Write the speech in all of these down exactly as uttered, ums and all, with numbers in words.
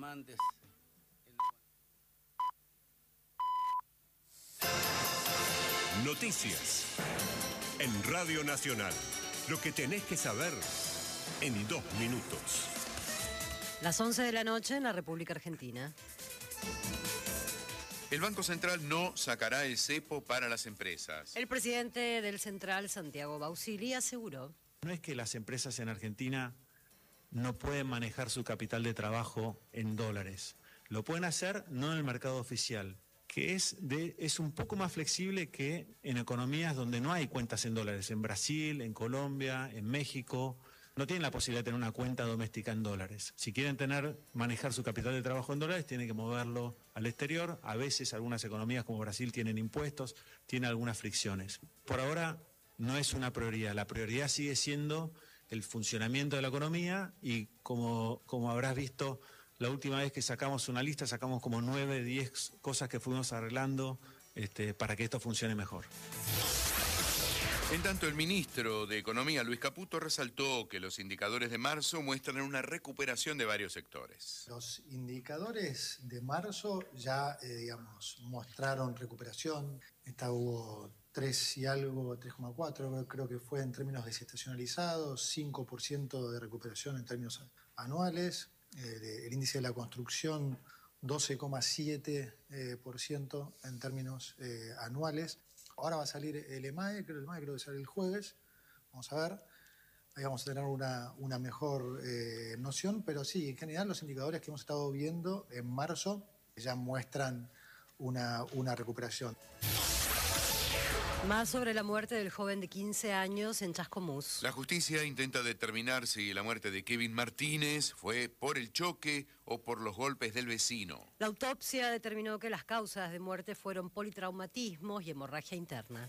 amantes. Noticias en Radio Nacional. Lo que tenés que saber en dos minutos. Las once de la noche en la República Argentina. El Banco Central no sacará el cepo para las empresas. El presidente del Central, Santiago Bausili, aseguró: no es que las empresas en Argentina no pueden manejar su capital de trabajo en dólares. Lo pueden hacer no en el mercado oficial, que es, de, es un poco más flexible que en economías donde no hay cuentas en dólares. En Brasil, en Colombia, en México, no tienen la posibilidad de tener una cuenta doméstica en dólares. Si quieren tener, manejar su capital de trabajo en dólares, tienen que moverlo al exterior. A veces algunas economías como Brasil tienen impuestos, tienen algunas fricciones. Por ahora no es una prioridad. La prioridad sigue siendo el funcionamiento de la economía y como, como habrás visto, la última vez que sacamos una lista, sacamos como nueve, diez cosas que fuimos arreglando este, para que esto funcione mejor. En tanto, el ministro de Economía, Luis Caputo, resaltó que los indicadores de marzo muestran una recuperación de varios sectores. Los indicadores de marzo ya, eh, digamos, mostraron recuperación. Esta hubo tres y algo, tres coma cuatro, creo que fue en términos desestacionalizados, cinco por ciento de recuperación en términos anuales. Eh, el índice de la construcción, doce coma siete por ciento en términos eh, anuales. Ahora va a salir el EMAE, creo, el EMAE creo que sale el jueves, vamos a ver, ahí vamos a tener una, una mejor eh, noción, pero sí, en general los indicadores que hemos estado viendo en marzo ya muestran una, una recuperación. Más sobre la muerte del joven de quince años en Chascomús. La justicia intenta determinar si la muerte de Kevin Martínez fue por el choque o por los golpes del vecino. La autopsia determinó que las causas de muerte fueron politraumatismos y hemorragia interna.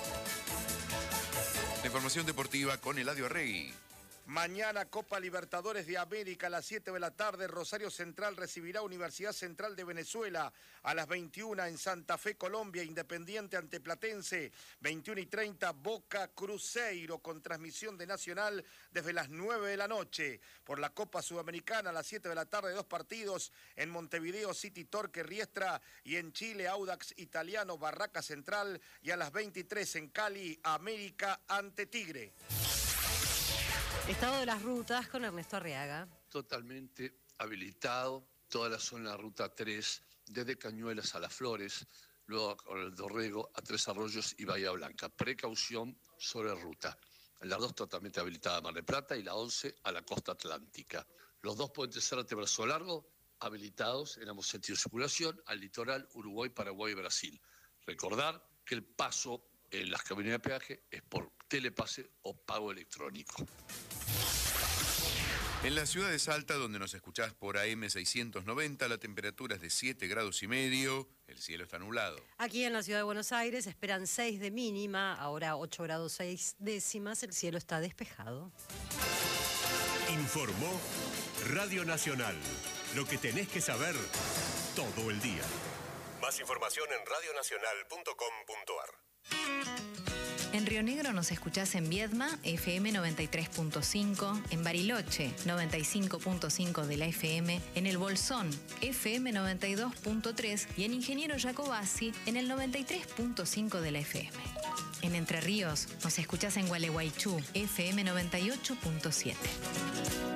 La información deportiva con Eladio Arregui. Mañana Copa Libertadores de América a las siete de la tarde. Rosario Central recibirá Universidad Central de Venezuela. A las veintiuna en Santa Fe, Colombia, Independiente ante Platense. veintiuna y treinta Boca Cruzeiro con transmisión de Nacional desde las nueve de la noche. Por la Copa Sudamericana a las siete de la tarde, dos partidos en Montevideo, City Torque Riestra, y en Chile Audax Italiano Barraca Central, y a las veintitrés en Cali América ante Tigre. Estado de las rutas con Ernesto Arriaga. Totalmente habilitado toda la zona de la ruta tres, desde Cañuelas a Las Flores, luego con el Dorrego a Tres Arroyos y Bahía Blanca. Precaución sobre ruta. Las dos totalmente habilitadas a Mar del Plata y la once a la costa atlántica. Los dos puentes Zárate Brazo Largo habilitados en ambos sentidos de circulación al litoral Uruguay, Paraguay y Brasil. Recordar que el paso en las cabinas de peaje es por telepase o pago electrónico. En la ciudad de Salta, donde nos escuchás por A M seiscientos noventa, la temperatura es de siete grados y medio, el cielo está nublado. Aquí en la ciudad de Buenos Aires esperan seis de mínima, ahora ocho grados seis décimas, el cielo está despejado. Informó Radio Nacional. Lo que tenés que saber todo el día. Más información en radio nacional punto com punto ar. En Río Negro nos escuchás en Viedma, F M noventa y tres punto cinco, en Bariloche, noventa y cinco punto cinco de la F M, en El Bolsón, F M noventa y dos punto tres y en Ingeniero Jacobasi, en el noventa y tres punto cinco de la F M. En Entre Ríos nos escuchás en Gualeguaychú, F M noventa y ocho punto siete.